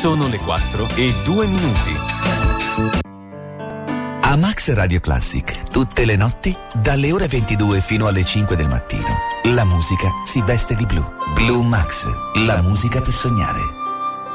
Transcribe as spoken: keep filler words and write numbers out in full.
Sono le quattro e due minuti. A Max Radio Classic, tutte le notti, dalle ore ventidue fino alle cinque del mattino, la musica si veste di blu. Blue Max, la musica per sognare.